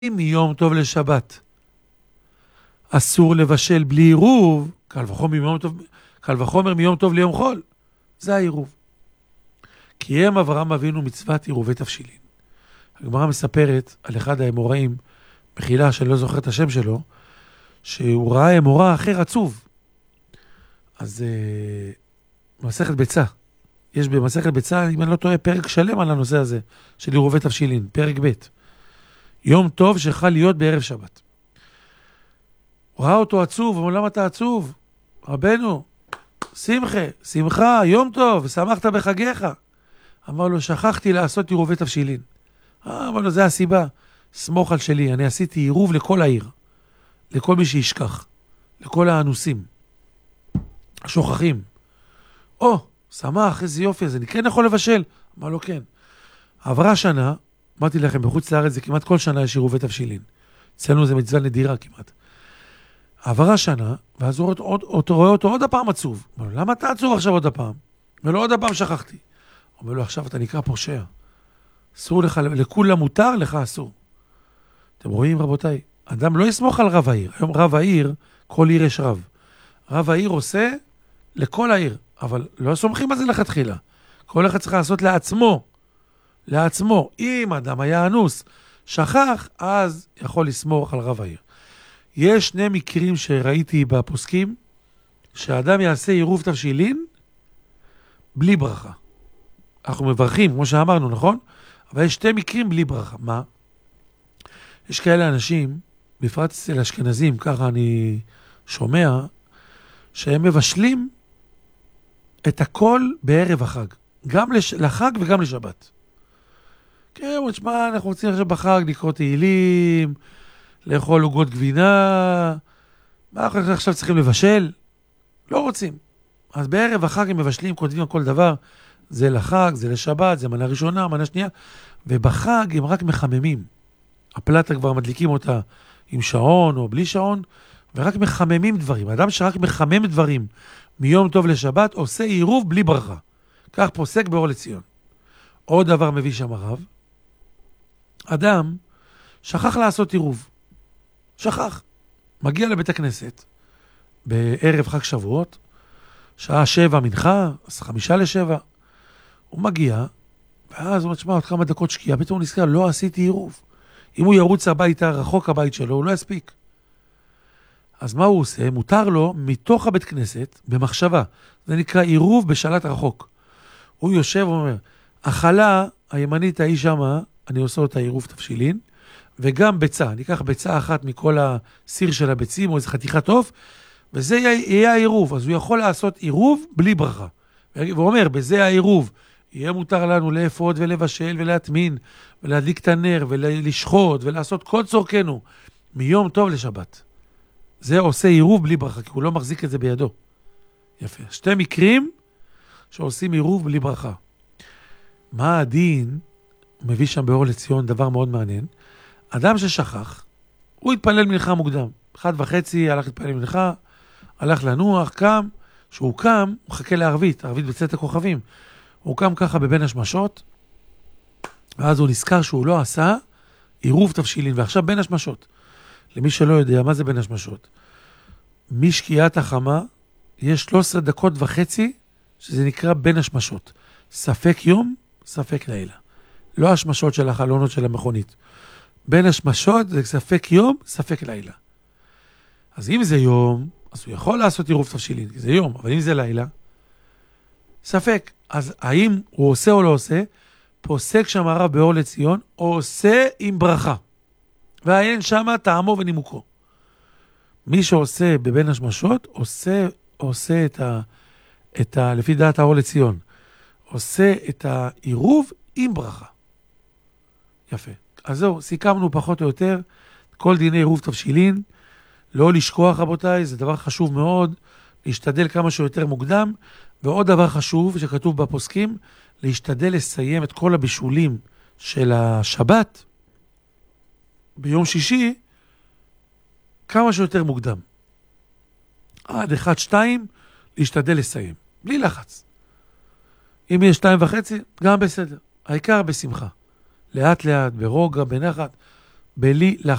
מיום טוב לשבת. אסור לבשל בלי עירוב, קל וחומר מיום טוב ליום חול. זה העירוב. קיים אברהם אבינו מצוות עירובי תבשילין. הגמרא מספרת על אחד האמוראים, מחילה שאני לא זוכר את השם שלו, שהוא ראה אמורא אחר עצוב. אז מסכת ביצה. יש במסכת ביצה, אם אני לא טועה, פרק שלם על הנושא הזה, של עירובי תבשילין, פרק ב'. יום טוב שחל להיות בערב שבת. הוא ראה אותו עצוב, אמר, למה אתה עצוב? רבנו, שמחה, יום טוב, שמחת בחגיך. אמר לו, שכחתי לעשות עירובי תבשילין. אמר לו, זה הסיבה. סמוך על שלי, אני עשיתי עירוב לכל העיר. לכל מי שישכח. לכל האנוסים. השוכחים. שמח, איזה יופי, אז אני כן יכול לבשל. אמר לו, כן. עברה שנה, אמרתי לכם, בחוץ לארץ זה כמעט כל שנה יש עירובי תבשילין. אצלנו זה מצווה נדירה כמעט. עברה שנה, ואז הוא רואה אותו עוד הפעם עצוב. אמר לו, למה אתה עצוב עכשיו עוד הפעם? ולא עוד הפעם שכחתי. אומר לו, עכשיו אתה נקרא פושע. אסור לך, לכולם מותר, לך אסור. אתם רואים, רבותיי? אדם לא יסמוך על רב העיר. היום רב העיר, כל עיר יש רב. רב העיר עושה לכל העיר, אבל לא סומכים על זה לכתחילה. כל אחד צריך לעשות לעצמו. אם אדם היה אנוס, שכח, אז יכול לסמוך על רב העיר. יש שני מקרים שראיתי בפוסקים, שהאדם יעשה עירוב תבשילין בלי ברכה. אנחנו מברכים, כמו שאמרנו, נכון? אבל יש שתי מקרים בלי ברכה. מה? יש כאלה אנשים, בפרט אצל אשכנזים, ככה אני שומע, שהם מבשלים את הכל בערב החג. גם לחג וגם לשבת. כן, תשמע, אנחנו רוצים עכשיו בחג לקרוא תהילים, לאכול עוגות גבינה, מה אנחנו עכשיו צריכים לבשל? לא רוצים. אז בערב החג הם מבשלים, כותבים כל דבר, זה לחג, זה לשבת, זה מנה ראשונה, מנה שנייה, ובחג הם רק מחממים. הפלטה כבר מדליקים אותה עם שעון או בלי שעון, ורק מחממים דברים. האדם שרק מחמם דברים מיום טוב לשבת, עושה עירוב בלי ברכה. כך פוסק באור לציון. עוד דבר מביא שם הרב, אדם שכח לעשות עירוב. מגיע לבית הכנסת, בערב חג שבועות, שעה 7 מנחה, אז 6:55, הוא מגיע, ואז הוא אומר, תשמע, עוד כמה דקות שקיעה, פתאום הוא נזכר, לא עשיתי עירוב. אם הוא ירוץ הביתה, רחוק הבית שלו, הוא לא יספיק. אז מה הוא עושה? מותר לו, מתוך הבית כנסת, במחשבה, זה נקרא עירוב בשלט רחוק. הוא יושב ואומר, החלה הימנית ההיא שמה, אני עושה אותה עירוב תבשילין, וגם ביצה, אני אקח ביצה אחת מכל הסיר של הביצים, או איזה חתיכת עוף, וזה יהיה העירוב. אז הוא יכול לעשות עירוב בלי ברכה. והוא אומר, בזה העירוב, יהיה מותר לנו לאפות ולבשל ולהטמין, ולהדליק את הנר ולשחוט ולעשות כל צורכנו מיום טוב לשבת. זה עושה עירוב בלי ברכה, כי הוא לא מחזיק את זה בידו. יפה. שתי מקרים שעושים עירוב בלי ברכה. מה הדין? מביא שם באור לציון דבר מאוד מעניין. אדם ששכח, הוא התפלל מנחה מוקדם. 1:30, הלך להתפלל מנחה, הלך לנוח, קם. שהוא קם, הוא חכה לערבית, ערבית בצאת הכוכבים. הוא קם ככה בבין השמשות, ואז הוא נזכר שהוא לא עשה עירוב תבשילין, ועכשיו בין השמשות. למי שלא יודע, מה זה בין השמשות? משקיעת החמה, יש 13.5 דקות, שזה נקרא בין השמשות. ספק יום, ספק לילה. לא השמשות של החלונות של המכונית. בין השמשות זה ספק יום, ספק לילה. אז אם זה יום, אז הוא יכול לעשות עירוב תבשילין, כי זה יום, אבל אם זה לילה, ספק. אז האם הוא עושה או לא עושה? פוסק שם הרב באור לציון, עושה עם ברכה. והעין שם טעמו ונימוקו. מי שעושה בבין השמשות, עושה לפי דעת האור לציון, עושה את העירוב עם ברכה. יפה. אז זהו, סיכמנו פחות או יותר, כל דיני עירוב תבשילין, לא לשכוח רבותיי, זה דבר חשוב מאוד, להשתדל כמה שיותר מוקדם, ועוד דבר חשוב שכתוב בפוסקים, להשתדל לסיים את כל הבישולים של השבת, ביום שישי, כמה שיותר מוקדם. עד 1-2, להשתדל לסיים, בלי לחץ. אם יש 2.5, גם בסדר. העיקר בשמחה. לאט לאט, ברוגע, בנחת, בלי